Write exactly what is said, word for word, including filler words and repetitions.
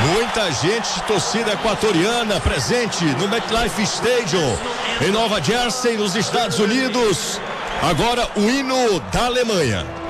Muita gente, torcida equatoriana presente no MetLife Stadium, em Nova Jersey, nos Estados Unidos. Agora o hino da Alemanha.